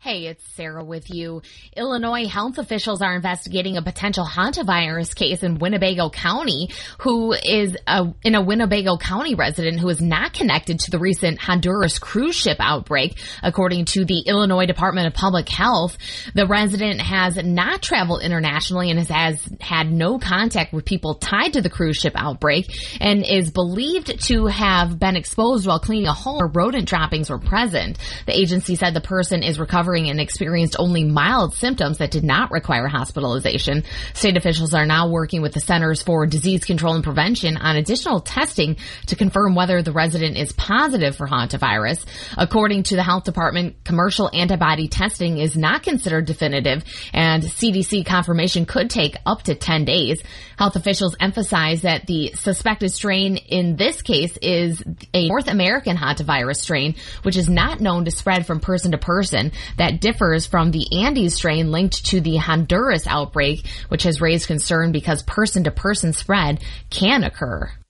Hey, it's Sarah with you. Illinois health officials are investigating a potential hantavirus case in Winnebago County, who is a Winnebago County resident who is not connected to the recent Honduras cruise ship outbreak. According to the Illinois Department of Public Health, the resident has not traveled internationally and has had no contact with people tied to the cruise ship outbreak and is believed to have been exposed while cleaning a home where rodent droppings were present. The agency said the person is recovering and experienced only mild symptoms that did not require hospitalization. State officials are now working with the Centers for Disease Control and Prevention on additional testing to confirm whether the resident is positive for hantavirus. According to the health department, commercial antibody testing is not considered definitive, and CDC confirmation could take up to 10 days. Health officials emphasize that the suspected strain in this case is a North American hantavirus strain, which is not known to spread from person to person. That differs from the Andes strain linked to the Honduras outbreak, which has raised concern because person-to-person spread can occur.